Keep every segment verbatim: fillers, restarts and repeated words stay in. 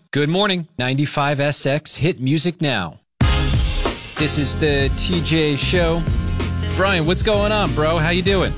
Good morning, ninety-five S X Hit Music Now. This is the T J Show. Brian, what's going on, bro? How you doing?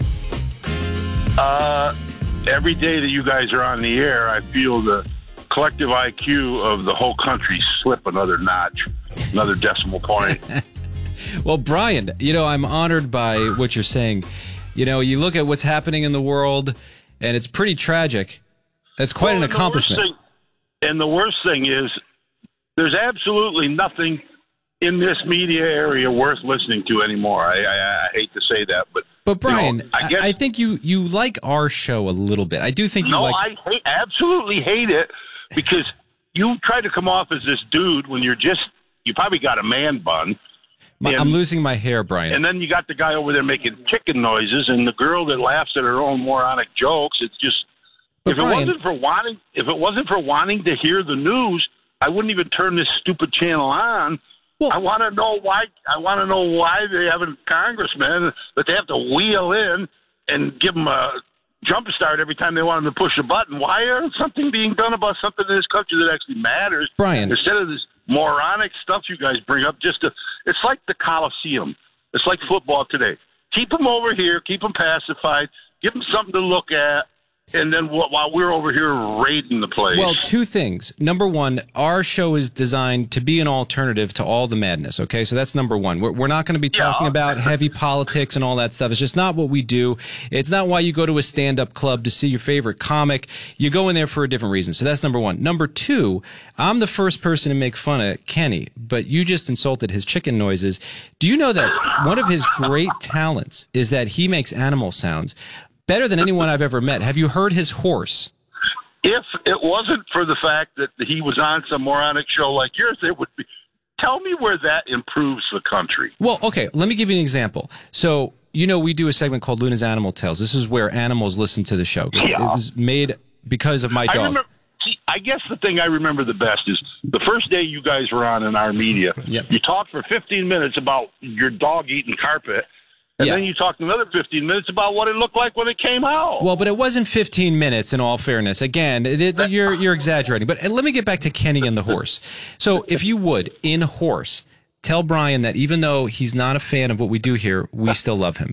Uh, every day that you guys are on the air, I feel the collective I Q of the whole country slip another notch, another decimal point. Well, Brian, you know, I'm honored by what you're saying. You know, you look at what's happening in the world, and it's pretty tragic. That's quite well, an accomplishment. Thing, and the worst thing is, there's absolutely nothing in this media area worth listening to anymore. I, I, I hate to say that, but but Brian, you know, I, guess, I think you you like our show a little bit. I do think you no, like. I hate, absolutely hate it because you try to come off as this dude when you're just you probably got a man bun. My, and, I'm losing my hair, Brian. And then you got the guy over there making chicken noises, and the girl that laughs at her own moronic jokes. It's just but if Brian, it wasn't for wanting if it wasn't for wanting to hear the news, I wouldn't even turn this stupid channel on. Well, I want to know why. I want to know why they have a congressman that they have to wheel in and give them a jump start every time they want them to push a button. Why isn't something being done about something in this country that actually matters? Brian, instead of this moronic stuff you guys bring up, just to, it's like the Coliseum. It's like football today. Keep them over here. Keep them pacified. Give them something to look at. And then while we're over here raiding the place. Well, two things. Number one, our show is designed to be an alternative to all the madness, okay? So that's number one. We're, we're not going to be talking yeah. about heavy politics and all that stuff. It's just not what we do. It's not why you go to a stand-up club to see your favorite comic. You go in there for a different reason. So that's number one. Number two, I'm the first person to make fun of Kenny, but you just insulted his chicken noises. Do you know that one of his great talents is that he makes animal sounds? Better than anyone I've ever met. Have you heard his horse? If it wasn't for the fact that he was on some moronic show like yours, it would be. Tell me where that improves the country. Well, okay, let me give you an example. So, you know, we do a segment called Luna's Animal Tales. This is where animals listen to the show. Yeah. It was made because of my dog. I, remember, see, I guess the thing I remember the best is the first day you guys were on in our media, yep. you talked for fifteen minutes about your dog eating carpet. And yeah. then you talked another fifteen minutes about what it looked like when it came out. Well, but it wasn't fifteen minutes, in all fairness. Again, it, it, you're you're exaggerating. But let me get back to Kenny and the horse. So if you would, in horse, tell Brian that even though he's not a fan of what we do here, we still love him.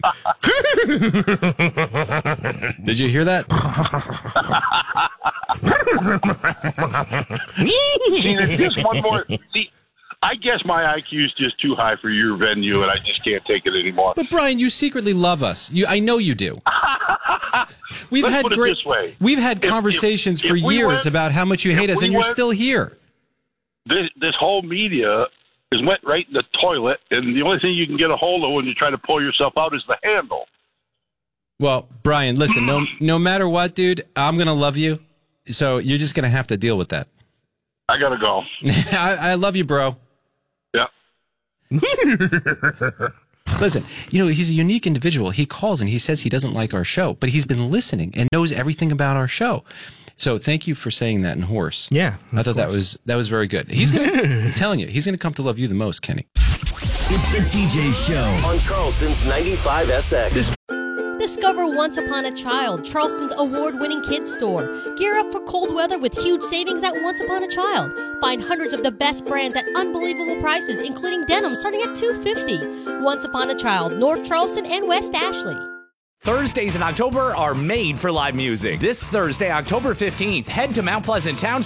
Did you hear that? See, there's just one more... See, I guess my I Q is just too high for your venue, and I just can't take it anymore. But Brian, you secretly love us. You, I know you do. We've Let's had put it great. this way. We've had If- conversations if- for if we years went- about how much you hate if us, we and you're went- still here. This, this whole media is went right in the toilet, and the only thing you can get a hold of when you try to pull yourself out is the handle. Well, Brian, listen. No, no matter what, dude, I'm gonna love you. So you're just gonna have to deal with that. I gotta go. I, I love you, bro. Yeah. Listen, you know, he's a unique individual. He calls and he says he doesn't like our show, but he's been listening and knows everything about our show. So thank you for saying that in horse. Yeah. I thought that was that was very good. He's gonna I'm telling you, he's gonna come to love you the most, Kenny. It's the T J Show on Charleston's ninety-five S X. Discover Once Upon a Child, Charleston's award-winning kids store. Gear up for cold weather with huge savings at Once Upon a Child. Find hundreds of the best brands at unbelievable prices, including denim starting at two dollars and fifty cents. Once Upon a Child, North Charleston and West Ashley. Thursdays in October are made for live music. This Thursday, October fifteenth, head to Mount Pleasant Town